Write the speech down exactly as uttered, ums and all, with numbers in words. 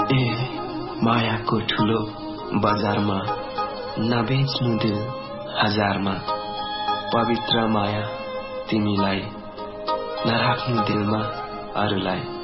ए मायाको ठुलो बजारमा नबेच्नु दिल हजारमा, पवित्र माया तिमीलाई नराख्नु दिलमा अरूलाई।